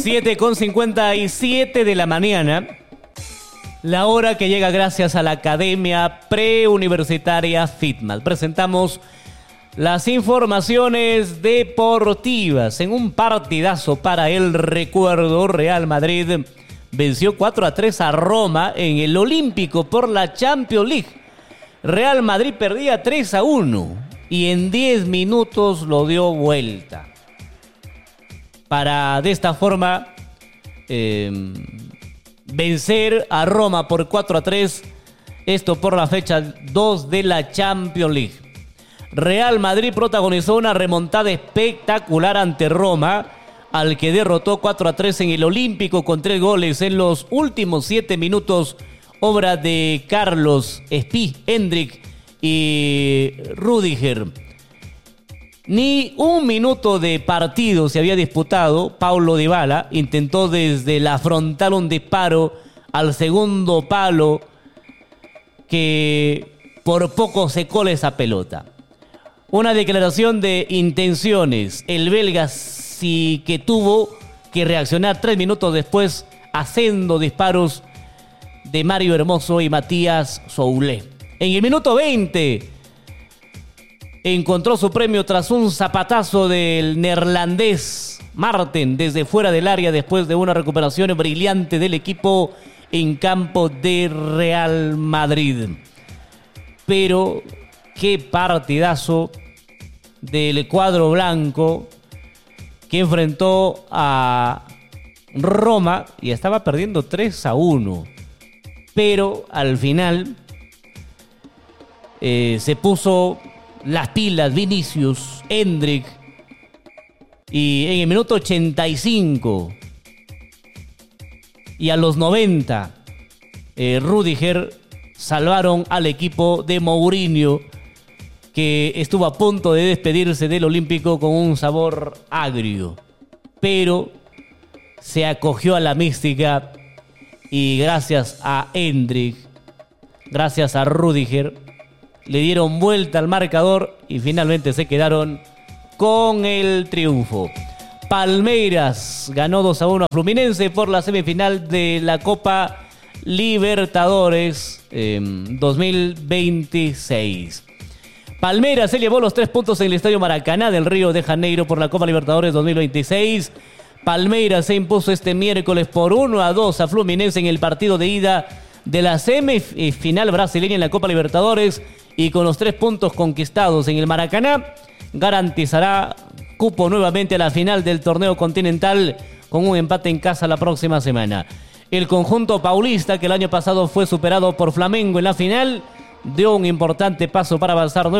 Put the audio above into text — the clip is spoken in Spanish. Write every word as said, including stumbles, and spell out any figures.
siete con cincuenta y siete de la mañana. La hora que llega gracias a la Academia Preuniversitaria Fitmat. Presentamos las informaciones deportivas. En un partidazo para el recuerdo, Real Madrid venció cuatro a tres a Roma en el Olímpico por la Champions League. Real Madrid perdía tres a uno y en diez minutos lo dio vuelta. Para de esta forma eh, vencer a Roma por cuatro a tres, esto por la fecha dos de la Champions League. Real Madrid protagonizó una remontada espectacular ante Roma, al que derrotó cuatro a tres en el Olímpico con tres goles en los últimos siete minutos, obra de Carlos Espí, Hendrik y Rüdiger. Ni un minuto de partido se había disputado. Paulo Dybala intentó desde la frontal un disparo al segundo palo que por poco se cola esa pelota. Una declaración de intenciones. El belga sí que tuvo que reaccionar tres minutos después haciendo disparos de Mario Hermoso y Matías Soulé. En el minuto veinte encontró su premio tras un zapatazo del neerlandés Marten desde fuera del área después de una recuperación brillante del equipo en campo de Real Madrid. Pero qué partidazo del cuadro blanco que enfrentó a Roma y estaba perdiendo tres a uno. Pero al final eh, se puso las pilas Vinicius, Hendrik, y en el minuto ochenta y cinco y a los noventa eh, Rüdiger salvaron al equipo de Mourinho, que estuvo a punto de despedirse del Olímpico con un sabor agrio, pero se acogió a la mística y gracias a Hendrik, gracias a Rüdiger, le dieron vuelta al marcador y finalmente se quedaron con el triunfo. Palmeiras ganó dos a uno a Fluminense por la semifinal de la Copa Libertadores eh, dos mil veintiséis. Palmeiras se llevó los tres puntos en el Estadio Maracaná del Río de Janeiro por la Copa Libertadores dos mil veintiséis. Palmeiras se impuso este miércoles por uno a dos a Fluminense en el partido de ida de la semifinal brasileña en la Copa Libertadores, y con los tres puntos conquistados en el Maracaná garantizará cupo nuevamente a la final del torneo continental con un empate en casa la próxima semana. El conjunto paulista, que el año pasado fue superado por Flamengo en la final, dio un importante paso para avanzar nuevamente